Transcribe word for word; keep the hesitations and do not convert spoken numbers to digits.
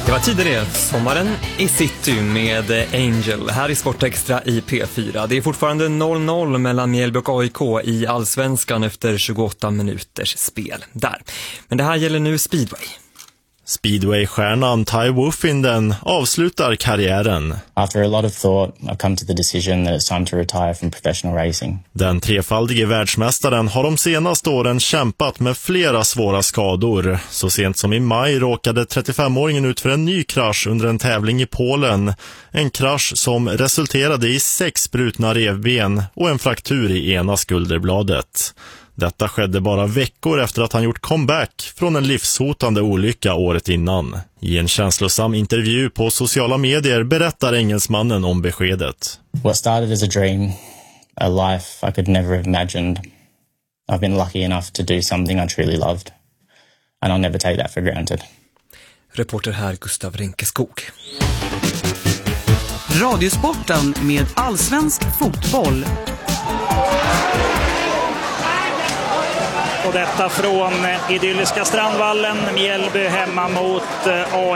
Det var tidigare sommaren i city med Angel här i Sportextra i P fyra. Det är fortfarande noll noll mellan Mjällby och A I K i Allsvenskan efter tjugoåtta minuters spel där. Men det här gäller nu speedway. Speedway-stjärnan Ty Woffinden avslutar karriären. After a lot of thought, I've come to the decision that it's time to retire from professional racing. Den trefaldige världsmästaren har de senaste åren kämpat med flera svåra skador. Så sent som i maj råkade trettiofemåringen ut för en ny krasch under en tävling i Polen. En krasch som resulterade i sex brutna revben och en fraktur i ena skulderbladet. Detta skedde bara veckor efter att han gjort comeback från en livshotande olycka året innan. I en känslosam intervju på sociala medier berättar engelsmannen om beskedet. What started as a dream, a life I could never have imagined. I've been lucky enough to do something I truly loved. And I'll never take that for granted. Reporter här Gustav Rinkeskog. Radiosporten med allsvensk fotboll. Och detta från idylliska Strandvallen, Mjällby hemma mot A